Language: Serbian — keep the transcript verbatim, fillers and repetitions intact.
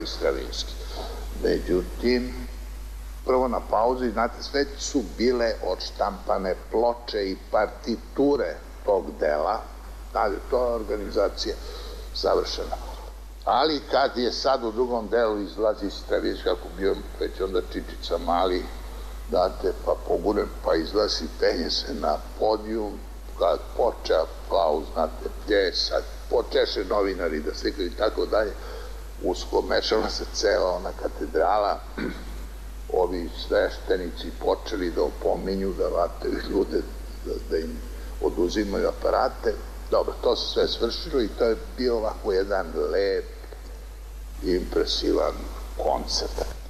Stravinski. Međutim, prvo na pauzi, znate, sve su bile odštampane ploče i partiture tog dela, znate, to je organizacija savršena. Ali kad je sad u drugom delu izlazi Stravinski, kako bio već onda Čičica mali, znate, pa pogunem, pa izlazi, penje se na podijum, kad poče aplauz, znate, gdje je sad, počeše novinari da slikaju i tako dalje, usko mešala se cela ona katedrala, ovi sveštenici počeli da opominju, da vataju ljude, da im oduzimaju aparate. Dobro, to se sve svršilo i to je bio ovako jedan lep, impresivan koncert.